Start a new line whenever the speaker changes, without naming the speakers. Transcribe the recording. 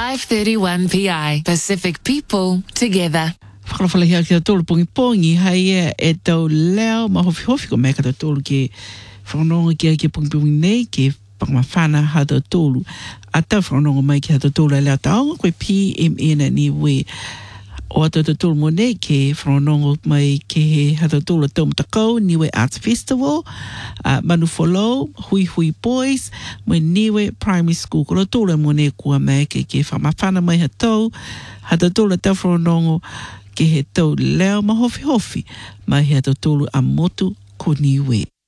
5:31 PI. Pacific people together.
Whakalawhala hea ki tōlu pongi hai e tau leo ma hofi ko mea ka tōlu ke whanonga ki pongi nei ke pangmawhana ha tōlu. A tau whanonga mai ki ha tōlu e leo taonga koe PMN ni we o ata tōlu mo nei ke whanonga mai ke he ha tōlu tau matakau Niue Arts Festival, Manufolo, Hui Boys, mai Niue Primary School. Ko tōlu mo nei kua mai ke whamawhana mai ha tōlu tau whanonga ke he tau leo ma hofi mai he tau tolu a motu ko Niue.